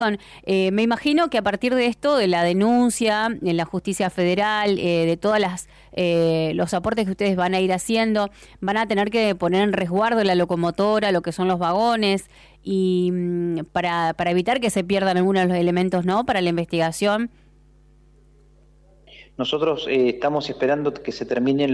Me imagino que a partir de esto, de la denuncia en la justicia federal, de todas los aportes que ustedes van a ir haciendo, van a tener que poner en resguardo la locomotora, lo que son los vagones, y para evitar que se pierdan algunos de los elementos, ¿no?, para la investigación. Nosotros estamos esperando que se terminen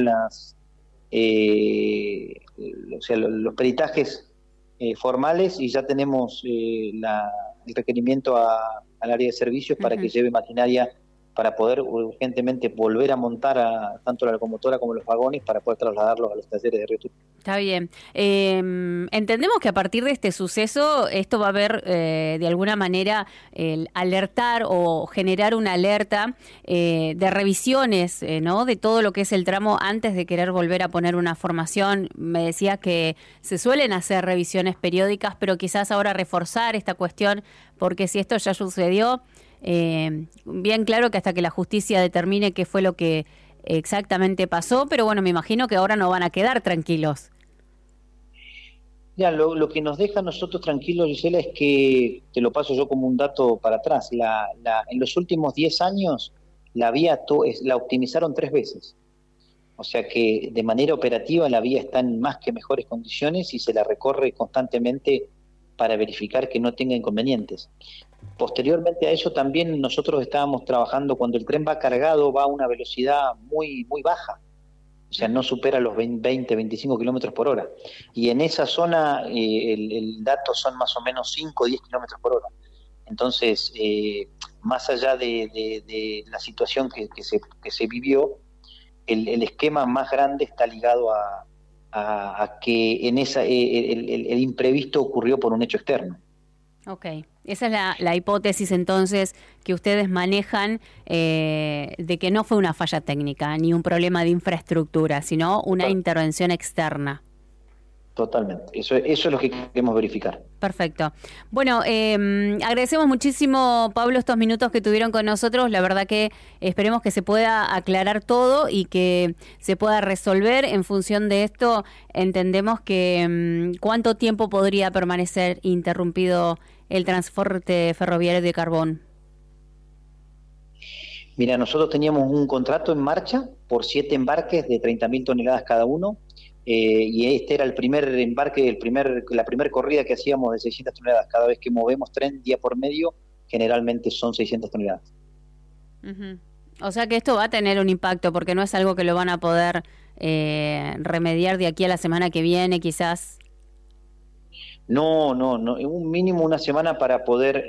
los peritajes formales, y ya tenemos el requerimiento al área de servicios para que lleve maquinaria para poder urgentemente volver a montar tanto la locomotora como los vagones para poder trasladarlos a los talleres de Río Tucumán. Está bien. Entendemos que a partir de este suceso esto va a haber de alguna manera el alertar o generar una alerta de revisiones, ¿no?, de todo lo que es el tramo antes de querer volver a poner una formación. Me decías que se suelen hacer revisiones periódicas, pero quizás ahora reforzar esta cuestión, porque si esto ya sucedió, bien claro que hasta que la justicia determine qué fue lo que exactamente pasó, pero bueno, me imagino que ahora no van a quedar tranquilos. Ya, lo que nos deja a nosotros tranquilos, Gisela, es que, te lo paso yo como un dato para atrás, en los últimos 10 años la vía la optimizaron 3 veces. O sea que de manera operativa la vía está en más que mejores condiciones y se la recorre constantemente para verificar que no tenga inconvenientes. Posteriormente a eso también nosotros estábamos trabajando, cuando el tren va cargado, va a una velocidad muy, muy baja, o sea, no supera los 20, 25 kilómetros por hora. Y en esa zona el dato son más o menos 5 o 10 kilómetros por hora. Entonces, más allá de la situación que se vivió, el esquema más grande está ligado a que en el imprevisto ocurrió por un hecho externo. Ok, esa es la hipótesis entonces que ustedes manejan, de que no fue una falla técnica ni un problema de infraestructura, sino una intervención externa. Totalmente, eso es lo que queremos verificar. Perfecto. Bueno, agradecemos muchísimo, Pablo, estos minutos que tuvieron con nosotros. La verdad que esperemos que se pueda aclarar todo y que se pueda resolver. En función de esto, entendemos que ¿cuánto tiempo podría permanecer interrumpido el transporte ferroviario de carbón? Mira, nosotros teníamos un contrato en marcha por 7 embarques de 30.000 toneladas cada uno. Y este era el primer embarque, la primera corrida que hacíamos de 600 toneladas. Cada vez que movemos tren día por medio, generalmente son 600 toneladas. Uh-huh. O sea que esto va a tener un impacto, porque no es algo que lo van a poder remediar de aquí a la semana que viene, quizás. No, un mínimo una semana para poder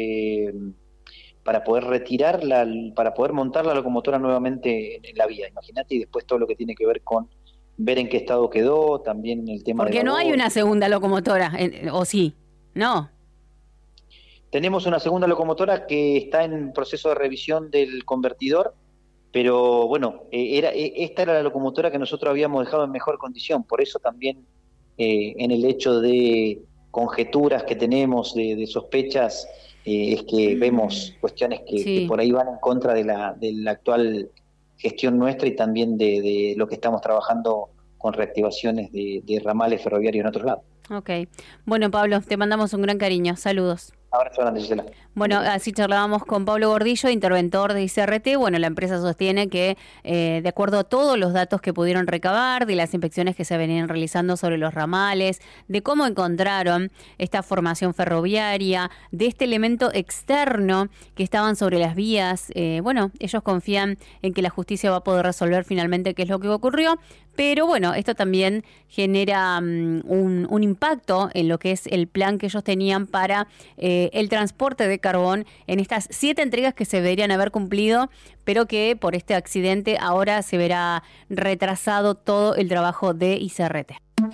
retirar, para poder montar la locomotora nuevamente en la vía. Imagínate, y después todo lo que tiene que ver con ver en qué estado quedó, también el tema porque de... no hay una segunda locomotora, ¿o sí? No. Tenemos una segunda locomotora que está en proceso de revisión del convertidor, pero bueno, esta era la locomotora que nosotros habíamos dejado en mejor condición, por eso también en el hecho de conjeturas que tenemos, de sospechas, es que vemos cuestiones que por ahí van en contra de la actual gestión nuestra y también de lo que estamos trabajando con reactivaciones de ramales ferroviarios en otros lados. Ok. Bueno, Pablo, te mandamos un gran cariño. Saludos. Abrazo grande, Gisela. Bueno, así charlábamos con Pablo Gordillo, interventor de ICRT. Bueno, la empresa sostiene que, de acuerdo a todos los datos que pudieron recabar, de las inspecciones que se venían realizando sobre los ramales, de cómo encontraron esta formación ferroviaria, de este elemento externo que estaban sobre las vías, bueno, ellos confían en que la justicia va a poder resolver finalmente qué es lo que ocurrió. Pero bueno, esto también genera un impacto en lo que es el plan que ellos tenían para el transporte de carbón en estas 7 entregas que se deberían haber cumplido, pero que por este accidente ahora se verá retrasado todo el trabajo de ICRT.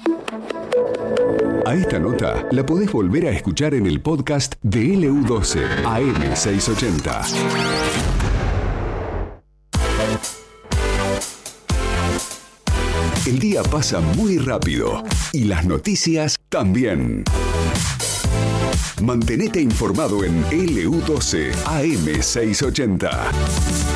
A esta nota la podés volver a escuchar en el podcast de LU12 AM680. El día pasa muy rápido y las noticias también. Mantenete informado en LU12 AM680.